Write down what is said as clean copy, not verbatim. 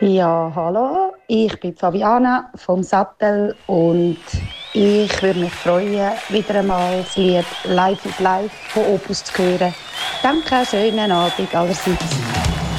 Ja, hallo, ich bin Fabiana vom Sattel und ich würde mich freuen, wieder einmal das Lied «Life is Life» von Opus zu hören. Danke, schönen Abend allerseits.